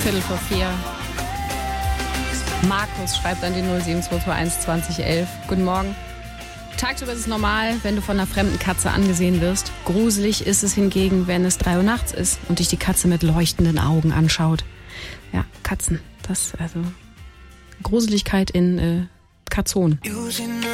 3:15. Markus schreibt an die 07221 2011. Guten Morgen. Tagsüber ist es normal, wenn du von einer fremden Katze angesehen wirst. Gruselig ist es hingegen, wenn es 3 Uhr nachts ist und dich die Katze mit leuchtenden Augen anschaut. Ja, Katzen. Das, also Gruseligkeit in Katzon.